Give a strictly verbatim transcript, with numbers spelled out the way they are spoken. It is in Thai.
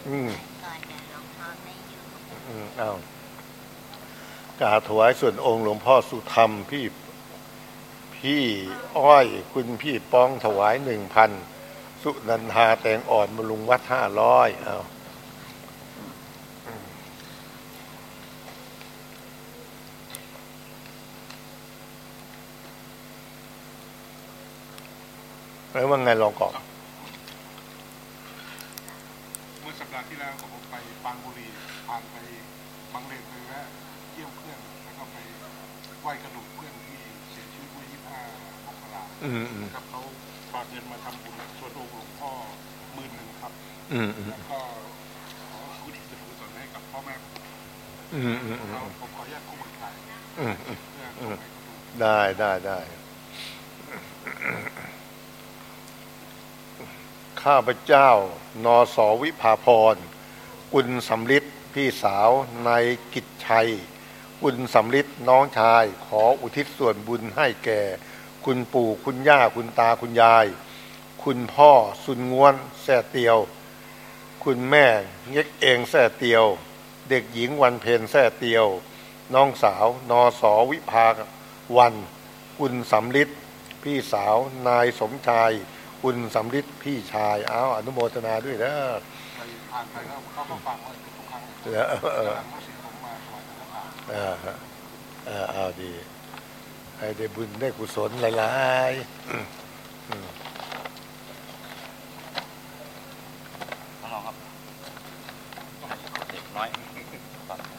อืมก่อนเนี่ยหลวงพ่อไม่อยู่อืมอ้าวกราบถวายส่วนองค์หลวงพ่อสุธรรมพี่พี่อ้อยคุณพี่ป้องถวายหนึ่งพันสุนันทาแตงอ่อนบำรุงวัดห้าร้อยอ้าวแล้วว่าไงลองก่อนเมื่อสัปดาห์ที่แล้วผมไปปางบุรีผ่านไปบางเลนไปแวะเยี่ยมเพื่อนแล้วก็ไปไหว้กระดูกเพื่อนที่เสียชีวิตเมื่อยี่สิบห้ามกราคมครับเขาฝากเงินมาทำบุญส่วนองค์หลวงพ่อหมื่นหนึ่งครับแล้วก็ขอคุณอิสระกุศลให้กับพ่อแม่เราผมขออนุญาตคู่มือถ่ายเพื่อได้ได้ได้ข้าพเจ้านสวิภาพรกุลสำลิดพี่สาวนายกิจชัยกุลสำลิดน้องชายขออุทิศส่วนบุญให้แก่คุณปู่คุณย่าคุณตาคุณยายคุณพ่อสุนง้วนแส่เตียวคุณแม่เง็กเองแส่เตียวเด็กหญิงวันเพ็ญแส่เตียวน้องสาวนสวิภาวันกุลสำลิดพี่สาวนายสมชายคุณสำลิดพี่ชายอ้าวอนุโมทนาด้วยนะไปผ่านไปแล้วเขาก็ฝากไว้ทุกครั้งเออเออผมมาถวายสังฆทานเออเออเอาดีให้ได้บุญได้กุศลหลายๆ